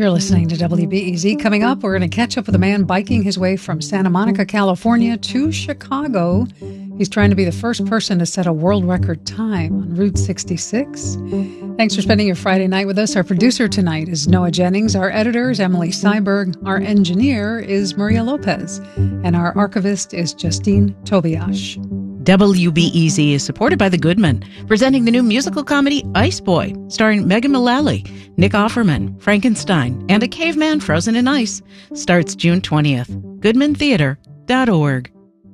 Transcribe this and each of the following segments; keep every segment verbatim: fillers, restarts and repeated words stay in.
You're listening to W B E Z. Coming up, we're going to catch up with a man biking his way from Santa Monica, California to Chicago. He's trying to be the first person to set a world record time on Route sixty-six. Thanks for spending your Friday night with us. Our producer tonight is Noah Jennings. Our editor is Emily Seiberg. Our engineer is Maria Lopez. And our archivist is Justine Tobiash. W B E Z is supported by The Goodman, presenting the new musical comedy Ice Boy, starring Megan Mullally, Nick Offerman, Frankenstein, and a caveman frozen in ice. Starts June twentieth. goodman theater dot org.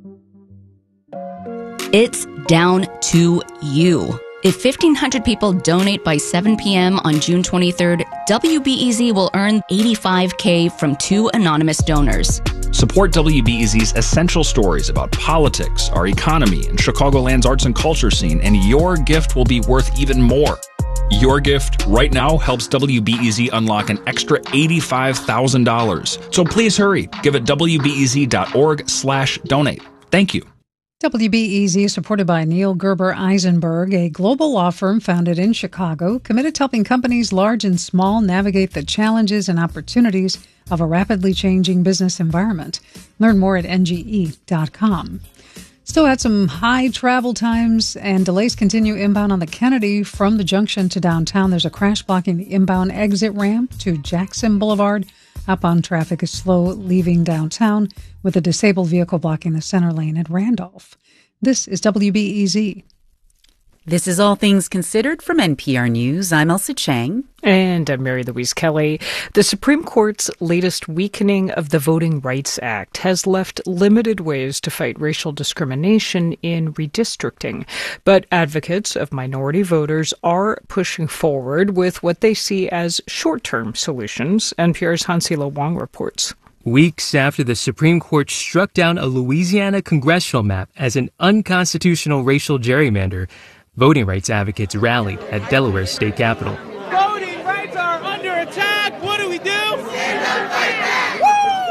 It's down to you. If fifteen hundred people donate by seven p.m. on June twenty-third, W B E Z will earn eighty-five thousand dollars from two anonymous donors. Support W B E Z's essential stories about politics, our economy, and Chicagoland's arts and culture scene, and your gift will be worth even more. Your gift right now helps W B E Z unlock an extra eighty-five thousand dollars. So please hurry. Give it W B E Z dot org slash donate. Thank you. W B E Z is supported by Neil Gerber Eisenberg, a global law firm founded in Chicago, committed to helping companies large and small navigate the challenges and opportunities of a rapidly changing business environment. Learn more at N G E dot com. Still had some high travel times, and delays continue inbound on the Kennedy from the junction to downtown. There's a crash blocking the inbound exit ramp to Jackson Boulevard. Outbound traffic is slow leaving downtown, with a disabled vehicle blocking the center lane at Randolph. This is W B E Z. This is All Things Considered from N P R News. I'm Elsa Chang. And I'm Mary Louise Kelly. The Supreme Court's latest weakening of the Voting Rights Act has left limited ways to fight racial discrimination in redistricting. But advocates of minority voters are pushing forward with what they see as short-term solutions. N P R's Hansila Wang reports. Weeks after the Supreme Court struck down a Louisiana congressional map as an unconstitutional racial gerrymander, voting rights advocates rallied at Delaware's state capitol. Voting rights are under attack. What do we do? Stand up, fight back.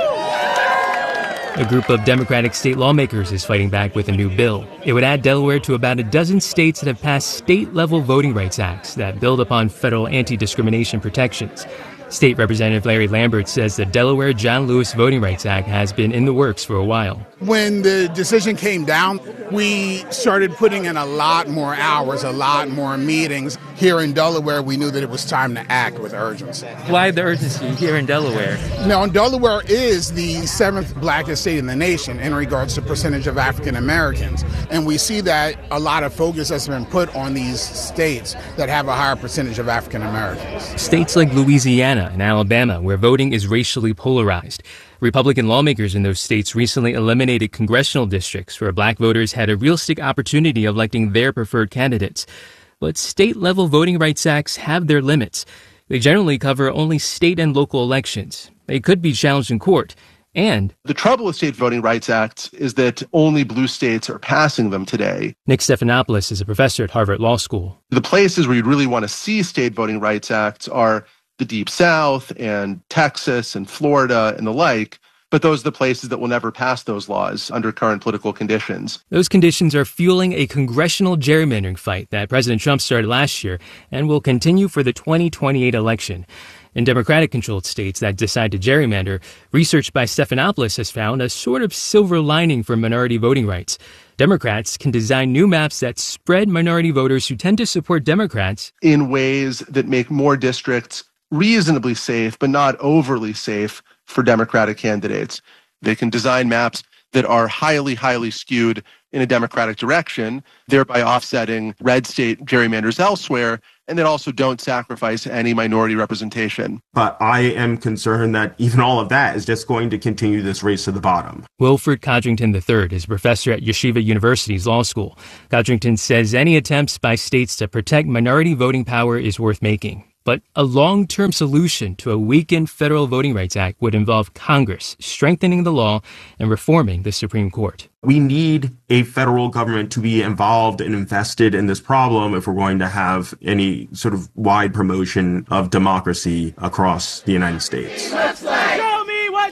Woo! A group of Democratic state lawmakers is fighting back with a new bill. It would add Delaware to about a dozen states that have passed state-level voting rights acts that build upon federal anti-discrimination protections. State Representative Larry Lambert says the Delaware John Lewis Voting Rights Act has been in the works for a while. When the decision came down, we started putting in a lot more hours, a lot more meetings. Here in Delaware, we knew that it was time to act with urgency. Why the urgency here in Delaware? Now, Delaware is the seventh blackest state in the nation in regards to percentage of African Americans. And we see that a lot of focus has been put on these states that have a higher percentage of African Americans. States like Louisiana and Alabama, where voting is racially polarized. Republican lawmakers in those states recently eliminated congressional districts where black voters had a realistic opportunity of electing their preferred candidates. But state-level voting rights acts have their limits. They generally cover only state and local elections. They could be challenged in court. And the trouble with state voting rights acts is that only blue states are passing them today. Nick Stephanopoulos is a professor at Harvard Law School. The places where you'd really want to see state voting rights acts are the Deep South and Texas and Florida and the like, but those are the places that will never pass those laws under current political conditions. Those conditions are fueling a congressional gerrymandering fight that President Trump started last year and will continue for the twenty twenty-eight election. In Democratic-controlled states that decide to gerrymander, research by Stephanopoulos has found a sort of silver lining for minority voting rights. Democrats can design new maps that spread minority voters who tend to support Democrats in ways that make more districts reasonably safe, but not overly safe for Democratic candidates. They can design maps that are highly, highly skewed in a Democratic direction, thereby offsetting red state gerrymanders elsewhere, and that also don't sacrifice any minority representation. But I am concerned that even all of that is just going to continue this race to the bottom. Wilfred Codrington the third is a professor at Yeshiva University's law school. Codrington says any attempts by states to protect minority voting power is worth making. But a long-term solution to a weakened federal voting rights act would involve Congress strengthening the law and reforming the Supreme Court. We need a federal government to be involved and invested in this problem if we're going to have any sort of wide promotion of democracy across the United States. Show me what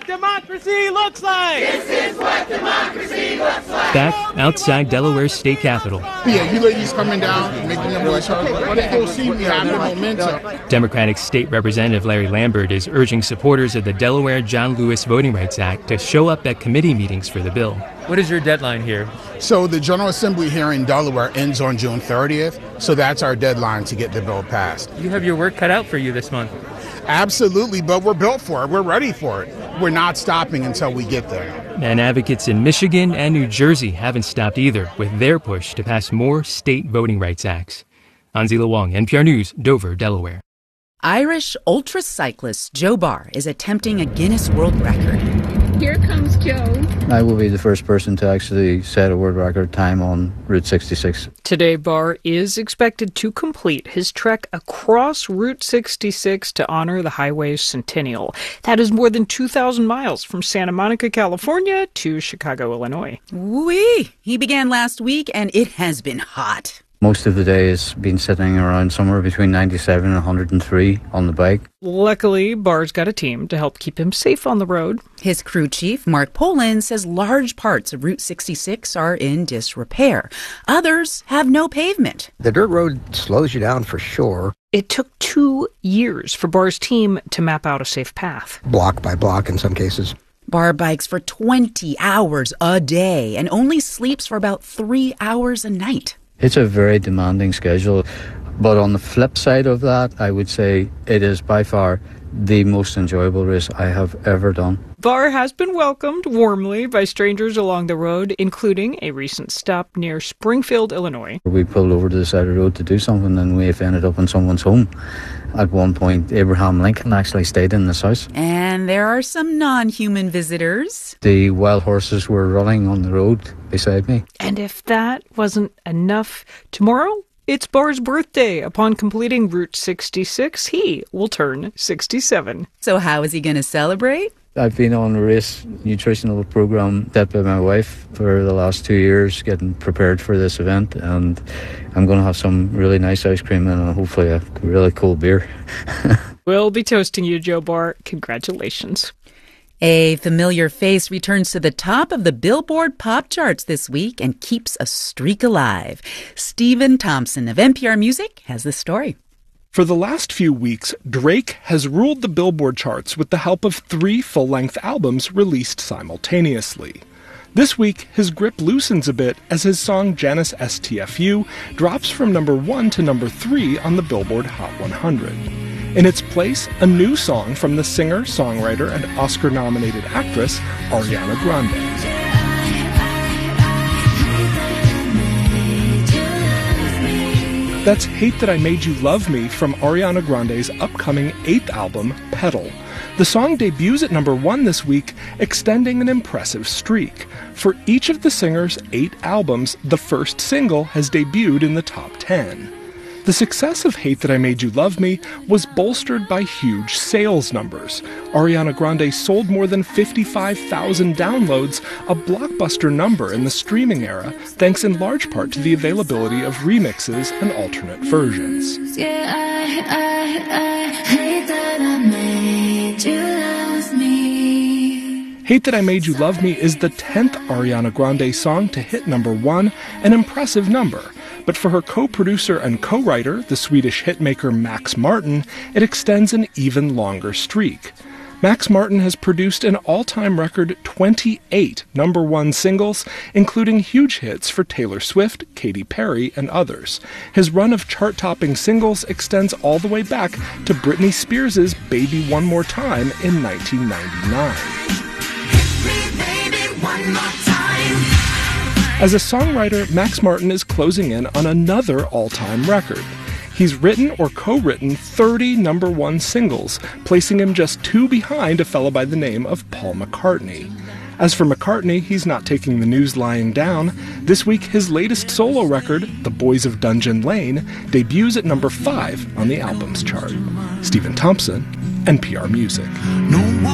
what democracy looks like! This is what democracy looks like! Back outside Delaware's state capitol. Yeah, you ladies coming down, making your voice heard. But they don't see me have the momentum. Democratic State Representative Larry Lambert is urging supporters of the Delaware John Lewis Voting Rights Act to show up at committee meetings for the bill. What is your deadline here? So the General Assembly here in Delaware ends on June thirtieth, so that's our deadline to get the bill passed. You have your work cut out for you this month. Absolutely, but we're built for it. We're ready for it. We're not stopping until we get there. And advocates in Michigan and New Jersey haven't stopped either with their push to pass more state voting rights acts. Anzila Wong, N P R News, Dover, Delaware. Irish ultra-cyclist Joe Barr is attempting a Guinness World Record. Here comes Joe. I will be the first person to actually set a world record time on Route sixty-six. Today, Barr is expected to complete his trek across Route sixty-six to honor the highway's centennial. That is more than two thousand miles from Santa Monica, California to Chicago, Illinois. Wee! He began last week, and it has been hot. Most of the day has been sitting around somewhere between ninety-seven and one hundred three on the bike. Luckily, Barr's got a team to help keep him safe on the road. His crew chief, Mark Polin, says large parts of Route sixty-six are in disrepair. Others have no pavement. The dirt road slows you down for sure. It took two years for Barr's team to map out a safe path. Block by block in some cases. Barr bikes for twenty hours a day and only sleeps for about three hours a night. It's a very demanding schedule, but on the flip side of that, I would say it is by far the most enjoyable race I have ever done. Barr has been welcomed warmly by strangers along the road, including a recent stop near Springfield, Illinois. We pulled over to the side of the road to do something, and we've ended up in someone's home. At one point, Abraham Lincoln actually stayed in this house. And there are some non-human visitors. The wild horses were running on the road beside me. And if that wasn't enough, tomorrow it's Barr's birthday. Upon completing Route sixty-six, he will turn sixty-seven. So how is he going to celebrate? I've been on a race nutritional program set by my wife for the last two years, getting prepared for this event, and I'm going to have some really nice ice cream and hopefully a really cool beer. We'll be toasting you, Joe Barr. Congratulations. A familiar face returns to the top of the Billboard pop charts this week and keeps a streak alive. Stephen Thompson of N P R Music has the story. For the last few weeks, Drake has ruled the Billboard charts with the help of three full-length albums released simultaneously. This week, his grip loosens a bit as his song Janice S T F U drops from number one to number three on the Billboard Hot one hundred. In its place, a new song from the singer, songwriter, and Oscar-nominated actress Ariana Grande. That's Hate That I Made You Love Me from Ariana Grande's upcoming eighth album, Petal. The song debuts at number one this week, extending an impressive streak. For each of the singer's eight albums, the first single has debuted in the top ten. The success of Hate That I Made You Love Me was bolstered by huge sales numbers. Ariana Grande sold more than fifty-five thousand downloads, a blockbuster number in the streaming era, thanks in large part to the availability of remixes and alternate versions. Yeah, I, I, I hate that I made you love me. Hate That I Made You Love Me is the tenth Ariana Grande song to hit number one, an impressive number. But for her co-producer and co-writer, the Swedish hitmaker Max Martin, it extends an even longer streak. Max Martin has produced an all-time record twenty-eight number one singles, including huge hits for Taylor Swift, Katy Perry, and others. His run of chart-topping singles extends all the way back to Britney Spears' Baby One More Time in nineteen ninety-nine. Hit me, baby, one more time. As a songwriter, Max Martin is closing in on another all-time record. He's written or co-written thirty number one singles, placing him just two behind a fellow by the name of Paul McCartney. As for McCartney, he's not taking the news lying down. This week, his latest solo record, The Boys of Dungeon Lane, debuts at number five on the albums chart. Stephen Thompson, N P R Music. No